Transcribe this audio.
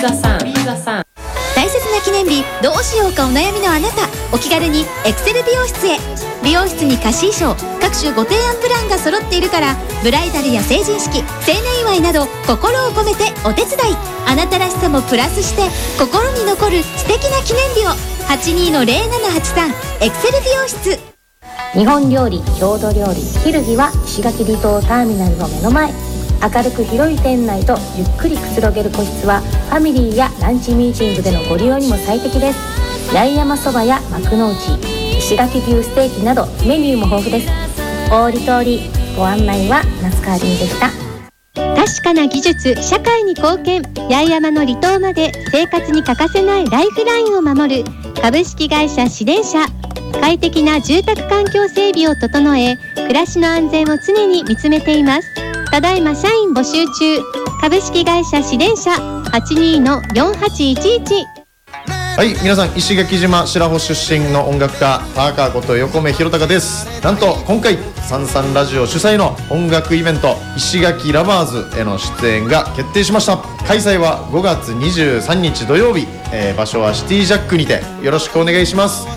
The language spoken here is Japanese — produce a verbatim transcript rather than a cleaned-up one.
ザさん大切な記念日どうしようかお悩みのあなた、お気軽にエクセル美容室へ。美容室に貸し衣装、各種ご提案プランが揃っているから、ブライダルや成人式、成年祝いなど心を込めてお手伝い。あなたらしさもプラスして心に残る素敵な記念日を。はちにーのゼロななはちさんエクセル美容室。 日本料理、郷土料理ひるぎは石垣離島ターミナルの目の前。明るく広い店内とゆっくりくつろげる個室はファミリーやランチミーティングでのご利用にも最適です。八重山そばや幕の内、石垣牛ステーキなどメニューも豊富です。おりとおり。ご案内は夏川りんでした。 確かな技術、社会に貢献。八重山の離島まで生活に欠かせないライフラインを守る株式会社市電車。快適な住宅環境整備を整え、暮らしの安全を常に見つめています。ただいま社員募集中。株式会社市電車 はちにーのよんはちいちいち。 はい、皆さん、石垣島白穂出身の音楽家高川こと横目弘隆です。なんと今回サンサンラジオ主催の音楽イベント石垣ラバーズへの出演が決定しました。開催はごがつにじゅうさんにち土曜日、えー、場所はシティジャックにてよろしくお願いします。